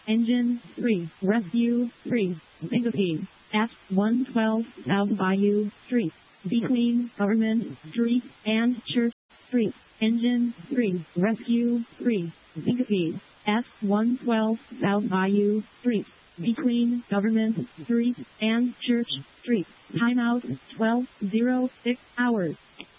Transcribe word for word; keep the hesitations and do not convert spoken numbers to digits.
Engine three, Rescue three, Syncope, F one twelve South Bayou Street, between Government Street and Church Street. Engine three, Rescue three, Syncope, F one twelve South Bayou Street, between Government Street and Church Street. Timeout twelve oh six hours.